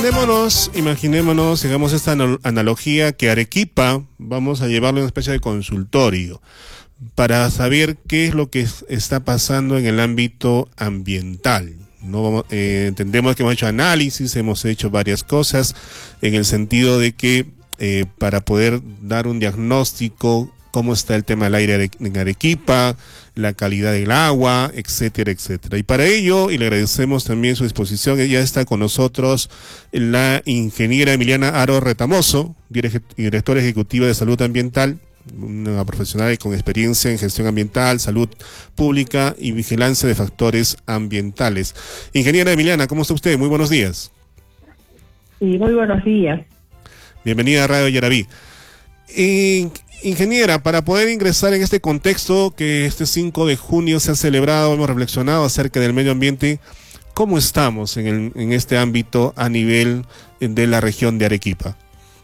Imaginémonos, digamos, esta analogía que Arequipa vamos a llevarlo a una especie de consultorio para saber qué es lo que está pasando en el ámbito ambiental. No, entendemos que hemos hecho análisis, hemos hecho varias cosas en el sentido de que para poder dar un diagnóstico cómo está el tema del aire en Arequipa, la calidad del agua, etcétera, etcétera. Y para ello, y le agradecemos también su disposición, ya está con nosotros la ingeniera Emiliana Aro Retamoso, directora ejecutiva de Salud Ambiental, una profesional con experiencia en gestión ambiental, salud pública y vigilancia de factores ambientales. Ingeniera Emiliana, ¿cómo está usted? Muy buenos días. Sí, muy buenos días. Bienvenida a Radio Yarabí. Ingeniera, para poder ingresar en este contexto que este 5 de junio se ha celebrado, hemos reflexionado acerca del medio ambiente, ¿cómo estamos en este ámbito a nivel de la región de Arequipa?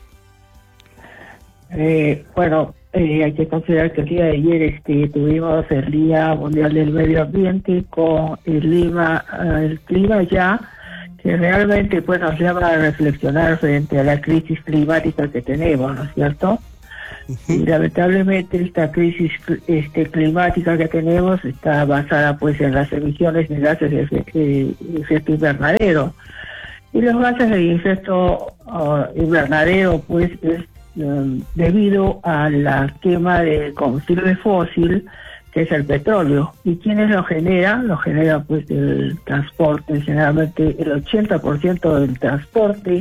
Hay que considerar que el día de ayer tuvimos el Día Mundial del Medio Ambiente con el clima ya que realmente pues nos llama a reflexionar frente a la crisis climática que tenemos, ¿no es cierto? Y lamentablemente esta crisis climática que tenemos está basada pues en las emisiones de gases de efecto invernadero. Y los gases de efecto invernadero pues es debido a la quema de combustible fósil, que es el petróleo. ¿Y quiénes lo generan? Lo genera pues el transporte. Generalmente el 80% del transporte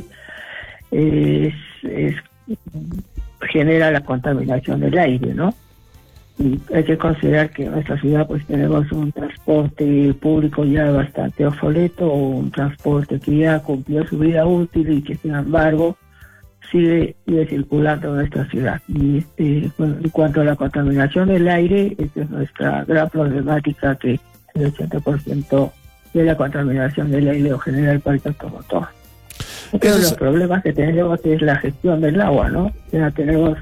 genera la contaminación del aire, ¿no? Y hay que considerar que en nuestra ciudad pues tenemos un transporte público ya bastante obsoleto, un transporte que ya cumplió su vida útil y que sin embargo sigue circulando en nuestra ciudad. Y en cuanto a la contaminación del aire, esta es nuestra gran problemática, que el 80% de la contaminación del aire lo genera el parque automotor. Otro de los problemas que tenemos es la gestión del agua, ¿no? Ya tenemos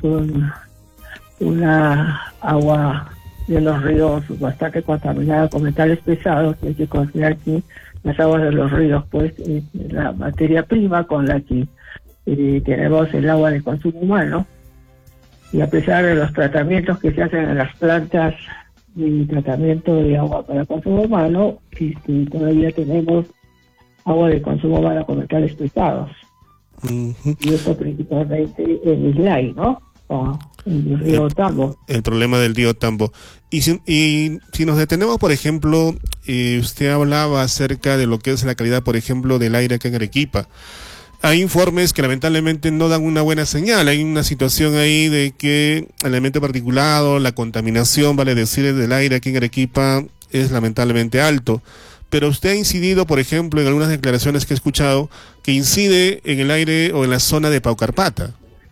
una agua de los ríos bastante contaminada con metales pesados, y hay que considerar que las aguas de los ríos pues es la materia prima con la que tenemos el agua de consumo humano, y a pesar de los tratamientos que se hacen en las plantas de tratamiento de agua para consumo humano, todavía tenemos agua de consumo humano con metales pesados. Y esto principalmente en Islay, ¿no? En el río Tambo. El problema del río Tambo. Y si nos detenemos, por ejemplo, usted hablaba acerca de lo que es la calidad, por ejemplo, del aire acá en Arequipa. Hay informes que lamentablemente no dan una buena señal. Hay una situación ahí de que el elemento particulado, la contaminación, vale decir, del aire aquí en Arequipa es lamentablemente alto. Pero usted ha incidido, por ejemplo, en algunas declaraciones que he escuchado, que incide en el aire o en la zona de Paucarpata.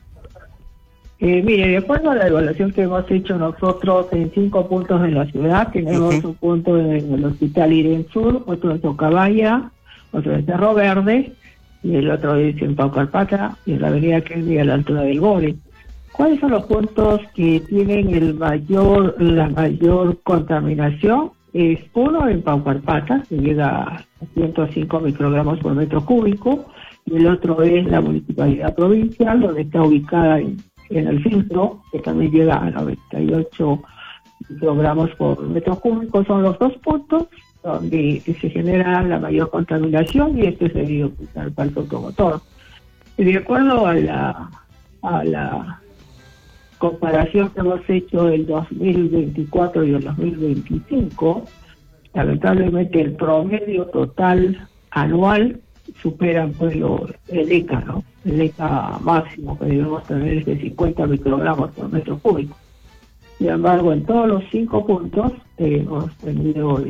Mire, de acuerdo a la evaluación que hemos hecho nosotros en 5 puntos de la ciudad, tenemos un punto en el Hospital Irén Sur, otro en Socabaya, otro en Cerro Verde, y el otro es en Paucarpata, y en la avenida Kennedy a la altura del Gore. ¿Cuáles son los puntos que tienen la mayor contaminación? Es uno en Paucarpata, que llega a 105 microgramos por metro cúbico, y el otro es la municipalidad provincial, donde está ubicada en el filtro, que también llega a 98 microgramos por metro cúbico. Son los dos puntos donde se genera la mayor contaminación, y esto es debido al parque automotor. Y de acuerdo a la comparación que hemos hecho el 2024 y el 2025, lamentablemente el promedio total anual superan pues el ECA, ¿no? El ECA máximo que debemos tener es de 50 microgramos por metro cúbico. Sin embargo, en todos los 5 puntos hemos tenido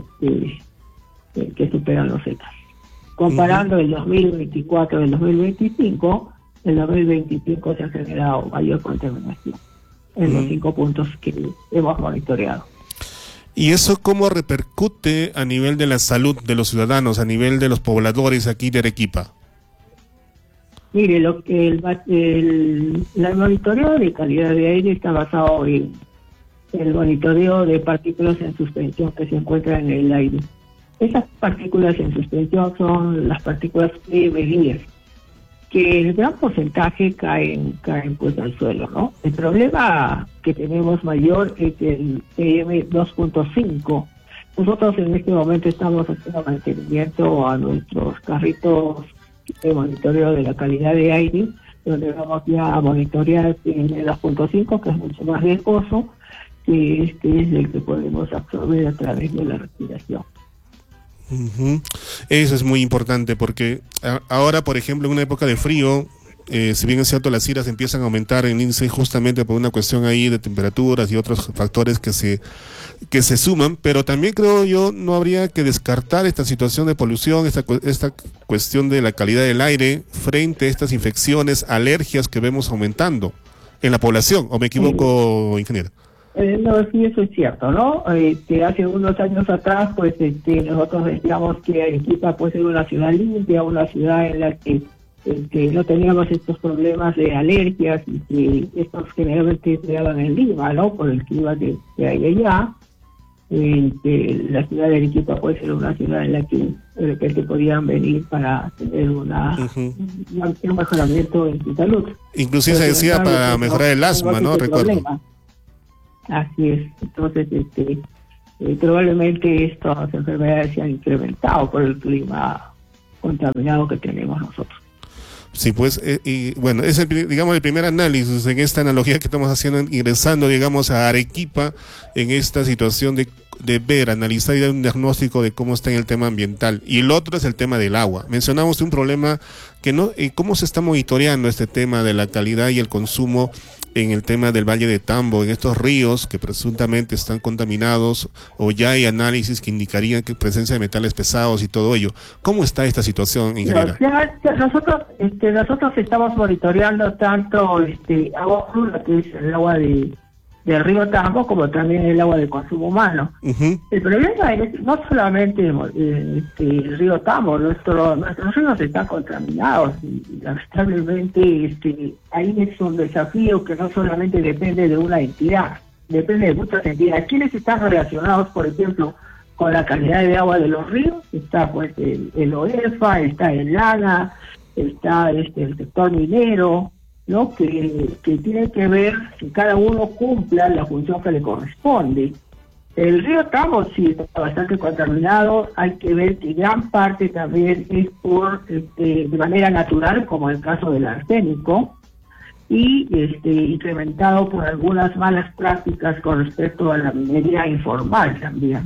que superan los ECA. Comparando el 2024 y el 2025, el 2025 se ha generado mayor contaminación en los 5 puntos que hemos monitoreado. ¿Y eso cómo repercute a nivel de la salud de los ciudadanos, a nivel de los pobladores aquí de Arequipa? Mire, lo que el monitoreo de calidad de aire está basado en el monitoreo de partículas en suspensión que se encuentran en el aire. Esas partículas en suspensión son las partículas PM10. que el gran porcentaje caen pues al suelo, ¿no? El problema que tenemos mayor es el PM2.5. Nosotros en este momento estamos haciendo mantenimiento a nuestros carritos de monitoreo de la calidad de aire, donde vamos ya a monitorear el 2.5, que es mucho más riesgoso, que este es el que podemos absorber a través de la respiración. Eso es muy importante porque ahora, por ejemplo, en una época de frío, si bien es cierto, las iras empiezan a aumentar en índice justamente por una cuestión ahí de temperaturas y otros factores que se suman, pero también creo yo no habría que descartar esta situación de polución, esta cuestión de la calidad del aire frente a estas infecciones, alergias que vemos aumentando en la población, ¿o me equivoco, ingeniero? No, sí, eso es cierto, ¿no? Hace unos años atrás, pues nosotros decíamos que Arequipa puede ser una ciudad limpia, una ciudad en la que no teníamos estos problemas de alergias y que estos generalmente se daban en Lima, ¿no? Por el clima que hay allá. La ciudad de Arequipa puede ser una ciudad en la que de repente podían venir para tener un mejoramiento en su salud. Inclusive se decía para mejorar el asma, ¿no? Recuerdo. Problema. Así es. Entonces, probablemente estas enfermedades se han incrementado por el clima contaminado que tenemos nosotros. Sí, pues, y bueno, es digamos el primer análisis en esta analogía que estamos haciendo, ingresando, digamos, a Arequipa en esta situación de ver, analizar y dar un diagnóstico de cómo está en el tema ambiental. Y el otro es el tema del agua. Mencionamos un problema que no, cómo se está monitoreando este tema de la calidad y el consumo en el tema del Valle de Tambo, en estos ríos que presuntamente están contaminados, o ya hay análisis que indicarían que presencia de metales pesados y todo ello. ¿Cómo está esta situación, ingeniera? Nosotros estamos monitoreando tanto agua cruda, que es el agua del río Tambo, como también el agua de consumo humano. El problema es no solamente el río Tambo, nuestros ríos están contaminados y lamentablemente ahí es un desafío que no solamente depende de una entidad, depende de muchas entidades. ¿Quiénes están relacionados, por ejemplo, con la calidad de agua de los ríos? Está pues el OEFA, está el LANA, está el sector minero, ¿no? Que tiene que ver que cada uno cumpla la función que le corresponde. El río Tambo sí está bastante contaminado. Hay que ver que gran parte también es por de manera natural, como el caso del arsénico, y incrementado por algunas malas prácticas con respecto a la minería informal también.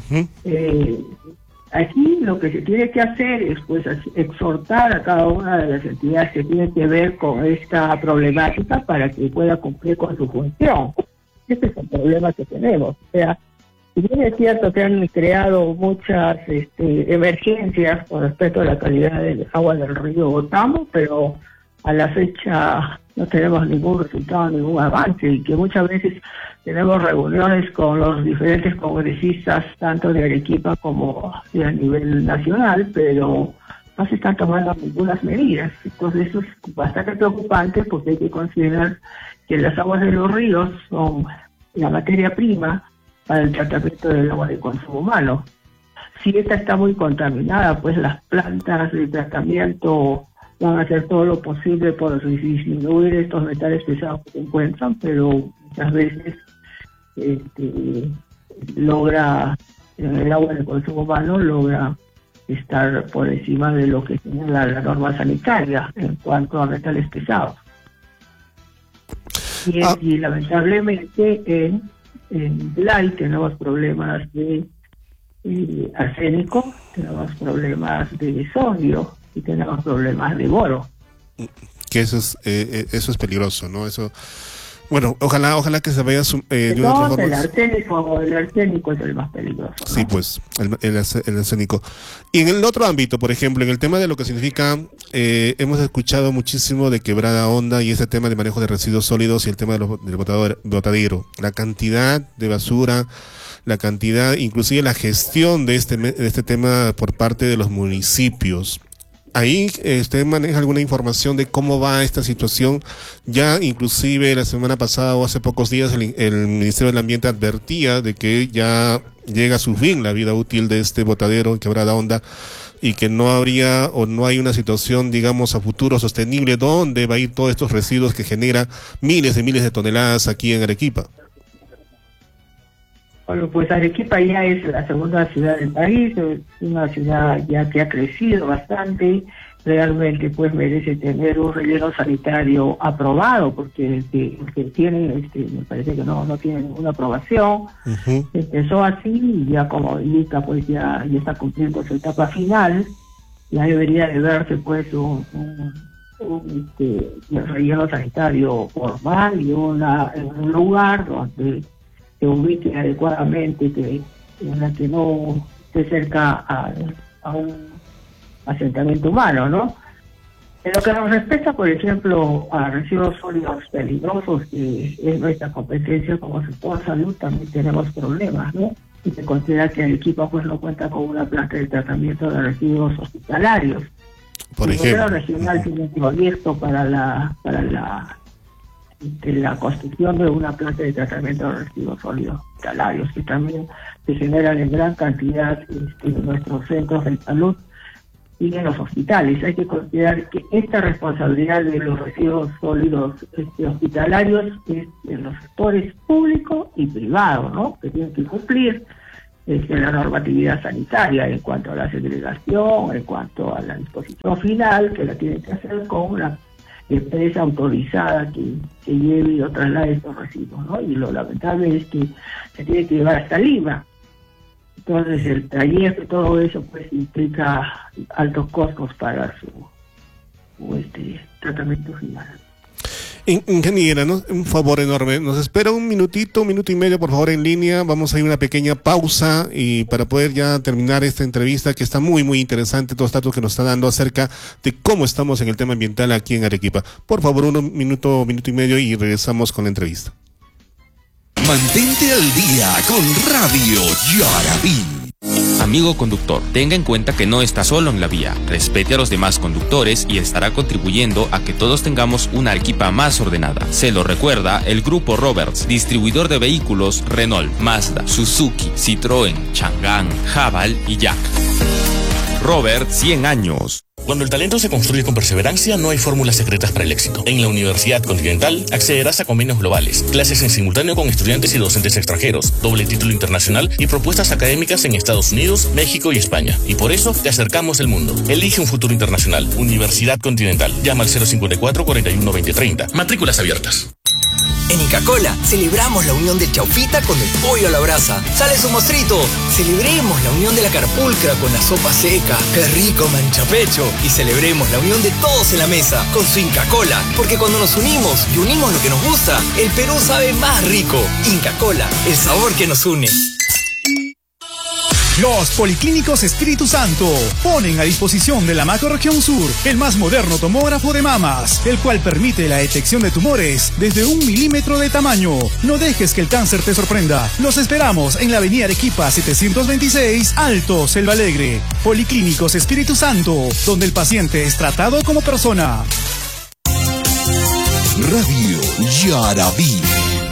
Aquí lo que se tiene que hacer es pues exhortar a cada una de las entidades que tienen que ver con esta problemática para que pueda cumplir con su función. Este es el problema que tenemos. O sea, si bien es cierto que han creado muchas emergencias con respecto a la calidad del agua del río Tambo, pero a la fecha no tenemos ningún resultado, ningún avance, y que muchas veces tenemos reuniones con los diferentes congresistas, tanto de Arequipa como a nivel nacional, pero no se están tomando ninguna medidas. Entonces eso es bastante preocupante, porque hay que considerar que las aguas de los ríos son la materia prima para el tratamiento del agua de consumo humano. Si esta está muy contaminada, pues las plantas de tratamiento van a hacer todo lo posible por disminuir estos metales pesados que se encuentran, pero muchas veces el agua de consumo humano logra estar por encima de lo que señala la norma sanitaria en cuanto a metales pesados. Y lamentablemente en Blay tenemos problemas de arsénico, tenemos problemas de sodio y tenemos problemas de boro. Que eso es peligroso, ¿no? Eso, bueno, ojalá que se vaya de una otra forma. El arsénico es el más peligroso, ¿no? Sí, pues, el arsénico. Y en el otro ámbito, por ejemplo, en el tema de lo que significa, hemos escuchado muchísimo de Quebrada Honda y ese tema de manejo de residuos sólidos y el tema del botadero, la cantidad de basura, la cantidad, inclusive la gestión de este tema por parte de los municipios. Ahí usted maneja alguna información de cómo va esta situación. Ya inclusive la semana pasada o hace pocos días el Ministerio del Ambiente advertía de que ya llega a su fin la vida útil de este botadero en Quebrada Honda. y que no habría o no hay una situación, digamos, a futuro sostenible donde va a ir todos estos residuos que generan miles de toneladas aquí en Arequipa. Bueno, pues Arequipa ya es la segunda ciudad del país, es una ciudad ya que ha crecido bastante, realmente pues merece tener un relleno sanitario aprobado, porque el que tiene, me parece que no tiene ninguna aprobación. Empezó así y ya como indica, pues ya está cumpliendo su etapa final, ya debería de verse pues un relleno sanitario formal y en un lugar donde se ubique adecuadamente, en la que no esté cerca a un asentamiento humano, ¿no? En lo que nos respecta, por ejemplo, a residuos sólidos peligrosos, que es nuestra competencia como sector salud, también tenemos problemas, ¿no? Y se considera que el equipo pues no cuenta con una planta de tratamiento de residuos hospitalarios. Por el ejemplo, gobierno regional tiene un proyecto para la construcción de una planta de tratamiento de residuos sólidos hospitalarios, que también se generan en gran cantidad en nuestros centros de salud y en los hospitales. Hay que considerar que esta responsabilidad de los residuos sólidos hospitalarios es de los sectores público y privado, ¿no? Que tienen que cumplir la normatividad sanitaria en cuanto a la segregación, en cuanto a la disposición final, que la tienen que hacer con una empresa autorizada que lleve o traslade estos residuos, ¿no? Y lo lamentable es que se tiene que llevar hasta Lima. Entonces el trayecto y todo eso pues implica altos costos para su tratamiento final. Ingeniera, ¿no? Un favor enorme, nos espera un minuto y medio, por favor, en línea. Vamos a ir a una pequeña pausa y para poder ya terminar esta entrevista que está muy interesante, todos los datos que nos está dando acerca de cómo estamos en el tema ambiental aquí en Arequipa. Por favor, un minuto y medio y regresamos con la entrevista. Mantente al día con Radio Yarabí. Amigo conductor, tenga en cuenta que no está solo en la vía. Respete a los demás conductores y estará contribuyendo a que todos tengamos una Arequipa más ordenada. Se lo recuerda el Grupo Roberts, distribuidor de vehículos Renault, Mazda, Suzuki, Citroën, Chang'an, Haval y Jack. Roberts, 100 años. Cuando el talento se construye con perseverancia, no hay fórmulas secretas para el éxito. En la Universidad Continental accederás a convenios globales, clases en simultáneo con estudiantes y docentes extranjeros, doble título internacional y propuestas académicas en Estados Unidos, México y España. Y por eso te acercamos el mundo. Elige un futuro internacional. Universidad Continental. Llama al 054 41 2030. Matrículas abiertas. En Inca Kola celebramos la unión del chaufita con el pollo a la brasa. ¡Sale su mostrito! Celebremos la unión de la carpulcra con la sopa seca. ¡Qué rico manchapecho! Y celebremos la unión de todos en la mesa con su Inca Kola. Porque cuando nos unimos y unimos lo que nos gusta, el Perú sabe más rico. Inca Kola, el sabor que nos une. Los Policlínicos Espíritu Santo ponen a disposición de la Macrorregión Sur el más moderno tomógrafo de mamas, el cual permite la detección de tumores desde 1 milímetro de tamaño. No dejes que el cáncer te sorprenda. Los esperamos en la avenida Arequipa 726, Alto, Selva Alegre. Policlínicos Espíritu Santo, donde el paciente es tratado como persona. Radio Yarabí.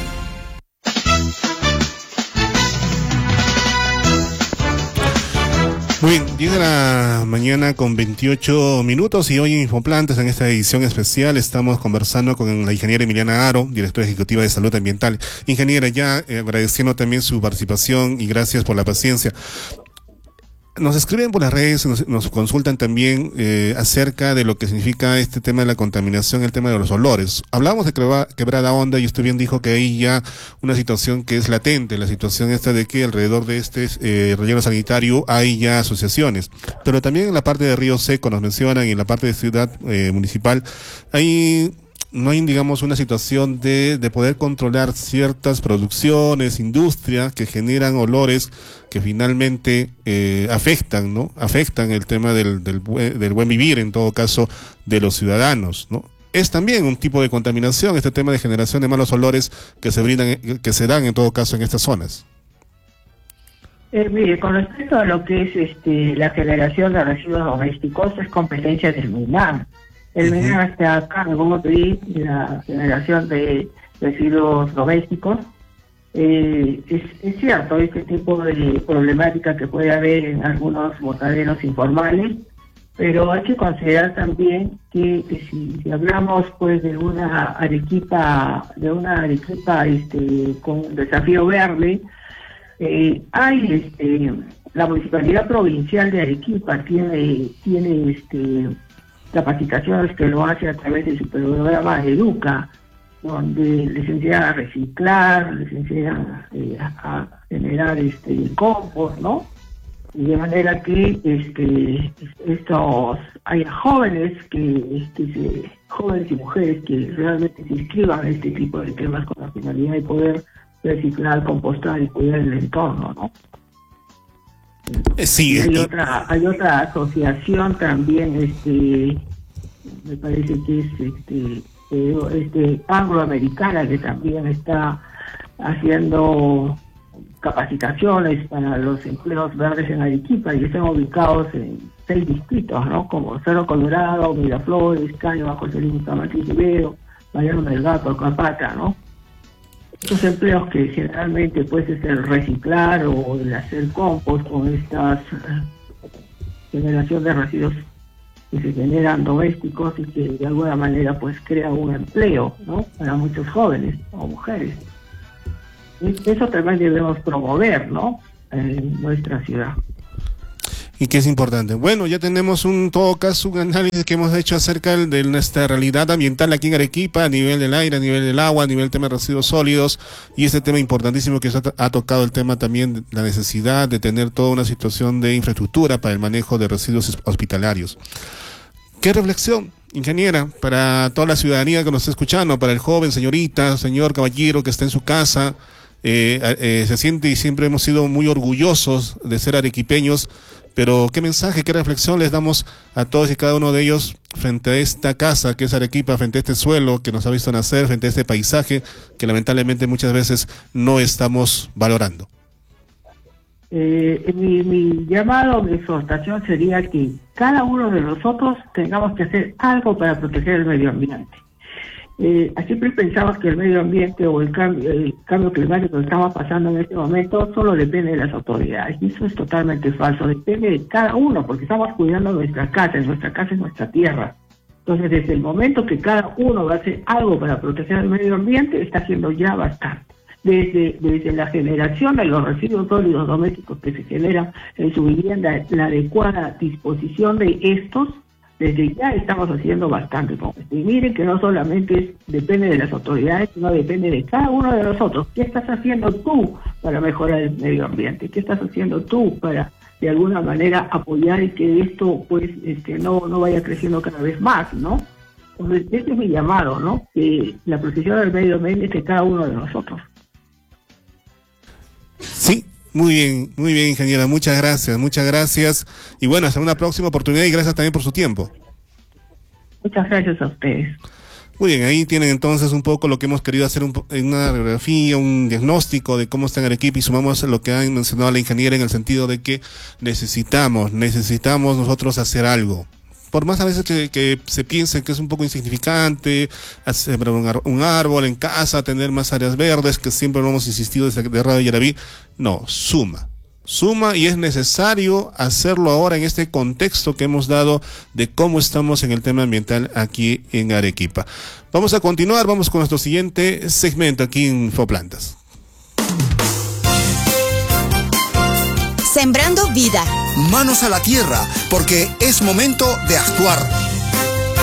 Muy bien, 10 de la mañana con 28 minutos y hoy en Infoplantes, en esta edición especial, estamos conversando con la ingeniera Emiliana Aro, directora ejecutiva de Salud Ambiental. Ingeniera, ya agradeciendo también su participación y gracias por la paciencia. Nos escriben por las redes, nos consultan también acerca de lo que significa este tema de la contaminación, el tema de los olores. Hablábamos de Quebrada Honda y usted bien dijo que hay ya una situación que es latente, la situación esta de que alrededor de este relleno sanitario hay ya asociaciones. Pero también en la parte de Río Seco nos mencionan y en la parte de ciudad municipal no hay, digamos, una situación de poder controlar ciertas producciones, industrias que generan olores que finalmente afectan, ¿no? Afectan el tema del buen vivir, en todo caso, de los ciudadanos, ¿no? Es también un tipo de contaminación, este tema de generación de malos olores que se dan en todo caso en estas zonas. Mire, con respecto a lo que es la generación de residuos domésticos, es competencia del MINAM. El MINAM está a cargo de la generación de residuos domésticos Es cierto este tipo de problemática que puede haber en algunos botaderos informales, pero hay que considerar también que si hablamos pues de una Arequipa con desafío verde, hay la Municipalidad Provincial de Arequipa tiene capacitaciones que lo hace a través de su programa Educa, donde les enseñan a reciclar, les enseñan a generar compost, ¿no? Y de manera que hay jóvenes jóvenes y mujeres que realmente se inscriban a este tipo de temas con la finalidad de poder reciclar, compostar y cuidar el entorno, ¿no? Sí, hay otra asociación también, me parece que es angloamericana, que también está haciendo capacitaciones para los empleos verdes en Arequipa y están ubicados en 6 distritos, ¿no? Como Cerro Colorado, Miraflores, Caño, Bajo Celino, Camacho y Rivero, Mariano Melgato, Capata, ¿no? Estos empleos que generalmente pues es el reciclar o el hacer compost con estas generación de residuos que se generan domésticos y que de alguna manera pues crea un empleo, ¿no? Para muchos jóvenes o mujeres. Eso también debemos promover, ¿no? En nuestra ciudad. Y que es importante. Bueno, ya tenemos en todo caso un análisis que hemos hecho acerca de nuestra realidad ambiental aquí en Arequipa, a nivel del aire, a nivel del agua, a nivel del tema de residuos sólidos, y ese tema importantísimo que ha tocado el tema también de la necesidad de tener toda una situación de infraestructura para el manejo de residuos hospitalarios. ¿Qué reflexión, ingeniera, para toda la ciudadanía que nos está escuchando, para el joven, señorita, señor caballero que está en su casa? Se siente y siempre hemos sido muy orgullosos de ser arequipeños, pero ¿qué mensaje, qué reflexión les damos a todos y cada uno de ellos frente a esta casa que es Arequipa, frente a este suelo que nos ha visto nacer, frente a este paisaje que lamentablemente muchas veces no estamos valorando? Mi llamado, mi exhortación sería que cada uno de nosotros tengamos que hacer algo para proteger el medio ambiente. Siempre pensamos que el medio ambiente o el cambio climático que estamos pasando en este momento solo depende de las autoridades, y eso es totalmente falso. Depende de cada uno, porque estamos cuidando nuestra casa es nuestra tierra. Entonces, desde el momento que cada uno va a hacer algo para proteger el medio ambiente, está haciendo ya bastante. Desde la generación de los residuos sólidos domésticos que se generan en su vivienda, la adecuada disposición de estos, desde ya estamos haciendo bastante con esto. Y miren que no solamente depende de las autoridades, sino depende de cada uno de nosotros. ¿Qué estás haciendo tú para mejorar el medio ambiente? ¿Qué estás haciendo tú para, de alguna manera, apoyar y que esto pues no vaya creciendo cada vez más, ¿no? Entonces, este es mi llamado, ¿no? Que la protección del medio ambiente es de cada uno de nosotros. Sí. Muy bien, ingeniera, muchas gracias, y bueno, hasta una próxima oportunidad y gracias también por su tiempo. Muchas gracias a ustedes. Muy bien, ahí tienen entonces un poco lo que hemos querido hacer en una radiografía, un diagnóstico de cómo está en Arequipa, y sumamos lo que ha mencionado la ingeniera en el sentido de que necesitamos nosotros hacer algo. Por más a veces que se piense que es un poco insignificante, sembrar un árbol en casa, tener más áreas verdes, que siempre lo hemos insistido desde Radio Yaraví, no, suma, y es necesario hacerlo ahora en este contexto que hemos dado de cómo estamos en el tema ambiental aquí en Arequipa. Vamos a continuar, vamos con nuestro siguiente segmento aquí en Infoplantas. Sembrando vida. Manos a la tierra, porque es momento de actuar.